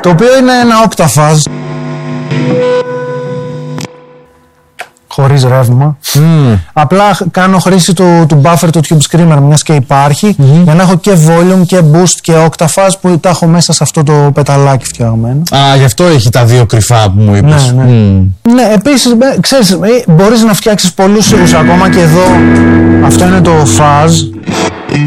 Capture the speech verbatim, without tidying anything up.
το οποίο είναι ένα octafuzz χωρίς ρεύμα. Mm. Απλά κάνω χρήση του, του buffer του Tube Screamer, μιας και υπάρχει, mm-hmm. για να έχω και volume και boost και octafuzz που τα έχω μέσα σε αυτό το πεταλάκι φτιαγμένο. Α, γι' αυτό έχει τα δύο κρυφά που μου είπες. Ναι, ναι. Mm. ναι επίσης, ξέρεις, μπορείς να φτιάξεις πολλούς ήχους ακόμα και εδώ. Αυτό είναι το fuzz.